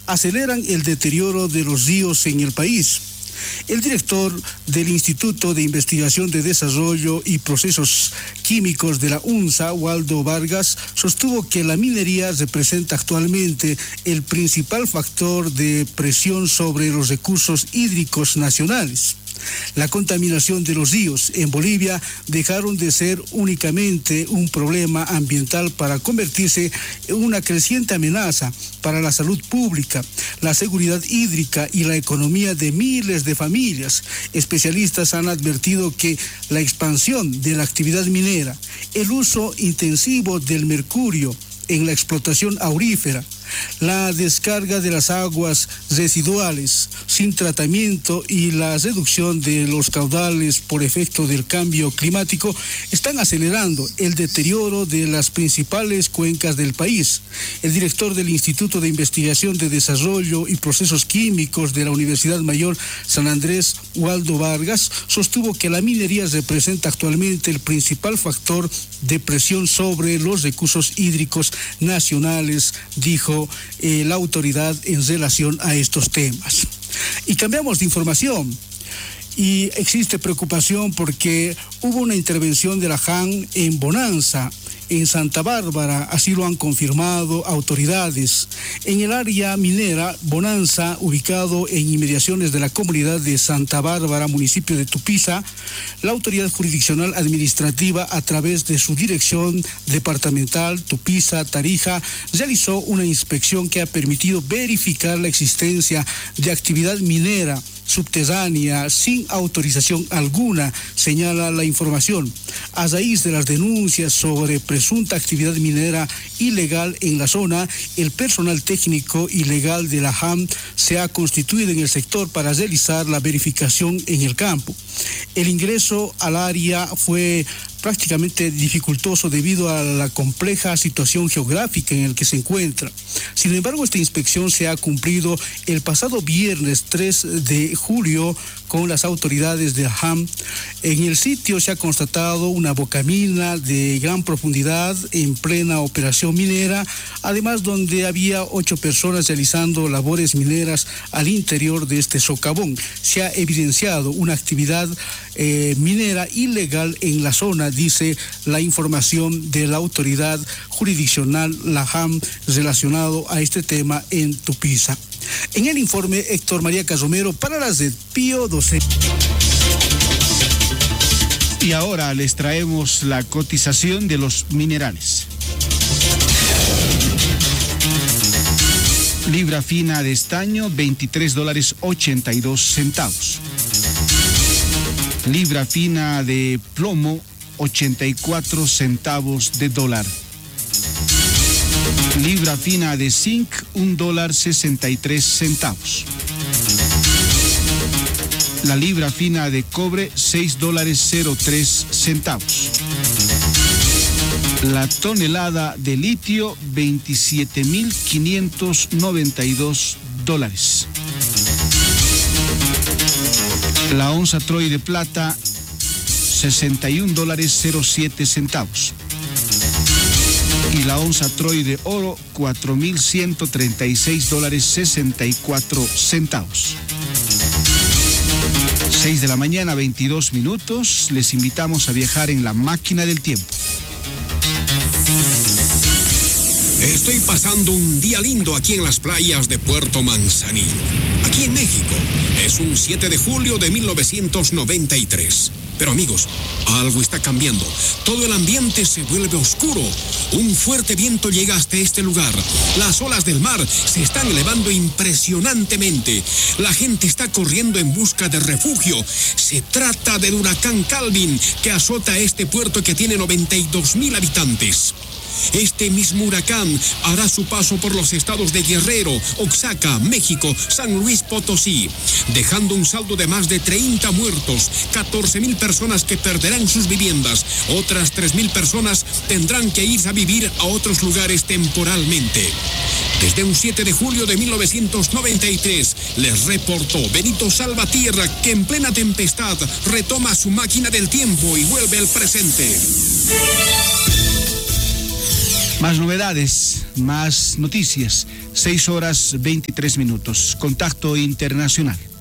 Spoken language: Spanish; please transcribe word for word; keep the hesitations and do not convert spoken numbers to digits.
aceleran el deterioro de los ríos en el país. El director del Instituto de Investigación de Desarrollo y Procesos Químicos de la UNSA, Waldo Vargas, sostuvo que la minería representa actualmente el principal factor de presión sobre los recursos hídricos nacionales. La contaminación de los ríos en Bolivia dejaron de ser únicamente un problema ambiental para convertirse en una creciente amenaza para la salud pública, la seguridad hídrica y la economía de miles de familias. Especialistas han advertido que la expansión de la actividad minera, el uso intensivo del mercurio en la explotación aurífera, la descarga de las aguas residuales sin tratamiento y la reducción de los caudales por efecto del cambio climático están acelerando el deterioro de las principales cuencas del país. El director del Instituto de Investigación de Desarrollo y Procesos Químicos de la Universidad Mayor San Andrés, Waldo Vargas, sostuvo que la minería representa actualmente el principal factor de presión sobre los recursos hídricos nacionales, dijo Eh, la autoridad en relación a estos temas. Y cambiamos de información. Y existe preocupación porque hubo una intervención de la J A N en Bonanza, en Santa Bárbara, así lo han confirmado autoridades. En el área minera Bonanza, ubicado en inmediaciones de la comunidad de Santa Bárbara, municipio de Tupiza, la autoridad jurisdiccional administrativa, a través de su dirección departamental Tupiza, Tarija, realizó una inspección que ha permitido verificar la existencia de actividad minera subterránea sin autorización alguna, señala la información. A raíz de las denuncias sobre presunta actividad minera ilegal en la zona, el personal técnico y legal de la J A M se ha constituido en el sector para realizar la verificación en el campo. El ingreso al área fue prácticamente dificultoso debido a la compleja situación geográfica en la que se encuentra. Sin embargo, esta inspección se ha cumplido el pasado viernes tres de julio con las autoridades de J A M. En el sitio se ha constatado una bocamina de gran profundidad en plena operación minera, además donde había ocho personas realizando labores mineras al interior de este socavón. Se ha evidenciado una actividad eh, minera ilegal en la zona, dice la información de la autoridad jurisdiccional, la J A M, relacionado a este tema en Tupiza. En el informe, Héctor María Casomero para las de Pío doce. Y ahora les traemos la cotización de los minerales. Libra fina de estaño, veintitrés dólares ochenta y dos centavos. Libra fina de plomo, ochenta y cuatro centavos de dólar. Libra fina de zinc, un dólar sesenta y tres centavos. La libra fina de cobre, seis dólares cero tres centavos. La tonelada de litio, veintisiete mil quinientos noventa y dos dólares. La onza Troy de plata, sesenta y un dólares cero siete centavos. Y la onza Troy de oro, cuatro mil ciento treinta y seis dólares sesenta y cuatro centavos. seis de la mañana, veintidós minutos. Les invitamos a viajar en la máquina del tiempo. Estoy pasando un día lindo aquí en las playas de Puerto Manzanillo, aquí en México. Es un siete de julio de mil novecientos noventa y tres. Pero amigos, algo está cambiando. Todo el ambiente se vuelve oscuro. Un fuerte viento llega hasta este lugar. Las olas del mar se están elevando impresionantemente. La gente está corriendo en busca de refugio. Se trata del huracán Calvin, que azota este puerto que tiene noventa y dos mil habitantes. Este mismo huracán hará su paso por los estados de Guerrero, Oaxaca, México, San Luis Potosí, dejando un saldo de más de treinta muertos, catorce mil personas que perderán sus viviendas, otras tres mil personas tendrán que irse a vivir a otros lugares temporalmente. Desde un siete de julio de mil novecientos noventa y tres, les reportó Benito Salvatierra, que en plena tempestad retoma su máquina del tiempo y vuelve al presente. Más novedades, más noticias, seis horas veintitrés minutos. Contacto internacional.